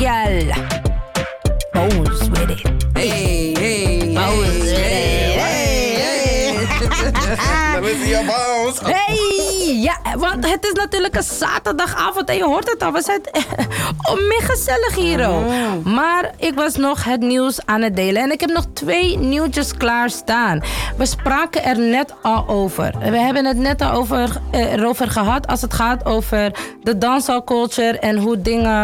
girl. Bounce with it. Hey. Bounce with it. Dan is hij op bounce. Hey, ja, want het is natuurlijk een zaterdagavond en je hoort het al. We zijn meer gezellig hier ook. Maar ik was nog het nieuws aan het delen en ik heb nog 2 nieuwtjes klaarstaan. We spraken er net al over. We hebben het net al erover gehad als het gaat over de dancehall culture en hoe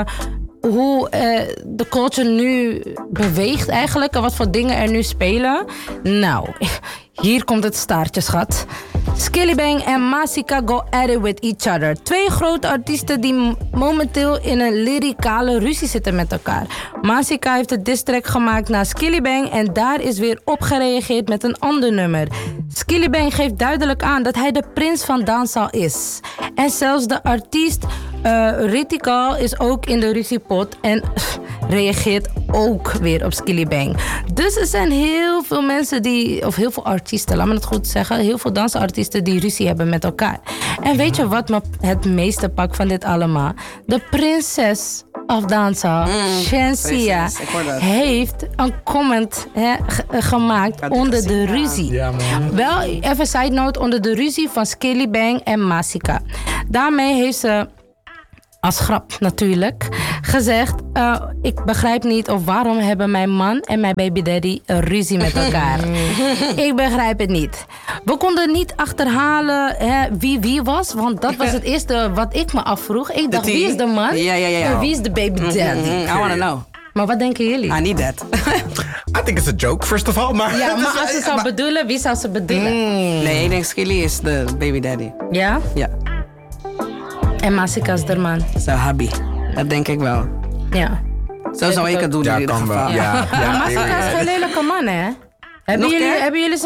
de culture nu beweegt eigenlijk en wat voor dingen er nu spelen. Nou, hier komt het staartje, schat. Skillibeng en Masika go at it with each other. 2 grote artiesten die momenteel in een lyricale ruzie zitten met elkaar. Masika heeft de diss-track gemaakt naar Skillibeng en daar is weer op gereageerd met een ander nummer. Skillibeng geeft duidelijk aan dat hij de prins van dancehall is. En zelfs de artiest Ritical is ook in de ruziepot en reageert ook weer op Skillibeng. Dus er zijn heel veel mensen of heel veel artiesten, laat me het goed zeggen, heel veel dansartiesten die ruzie hebben met elkaar. En weet je wat me het meeste pakt van dit allemaal? De prinses of dancehall, Shenseea, heeft een comment gemaakt onder de ruzie. Ja, man. Wel, even side note, onder de ruzie van Skillibeng en Masika. Daarmee heeft ze, als grap natuurlijk, gezegd: ik begrijp niet of waarom hebben mijn man en mijn baby daddy een ruzie met elkaar. Ik begrijp het niet. We konden niet achterhalen wie was, want dat was het eerste wat ik me afvroeg. Ik dacht, wie is de man en wie is de baby daddy? I want to know. Maar wat denken jullie? I need that. I think it's a joke, first of all. Maar Ja, maar als ze zou bedoelen, wie zou ze bedoelen? Nee, ik denk Skilly is de baby daddy. Ja? Ja. En Masika is de man. Zo, hubby. Dat denk ik wel. Ja. Zo zou ik het doen in ieder kan wel. geval. Ja, Maar Masika is geen lelijke man, hè? Hebben jullie